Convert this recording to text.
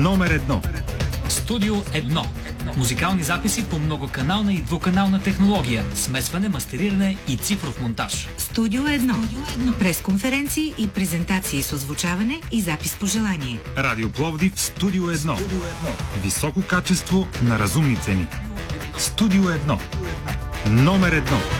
номер едно. Студио 1. Музикални записи по многоканална и двуканална технология, смесване, мастериране и цифров монтаж. Студио 1. Пресконференции и презентации с озвучаване и запис по желание. Радио Пловдив, Студио 1. Високо качество на разумни цени. Студио 1. Номер едно.